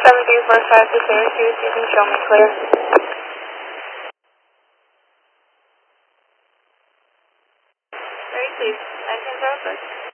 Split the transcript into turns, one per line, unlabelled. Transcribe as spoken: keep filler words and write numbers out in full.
seven three four five to Syracuse, you can show me clear. Very please, engines are open.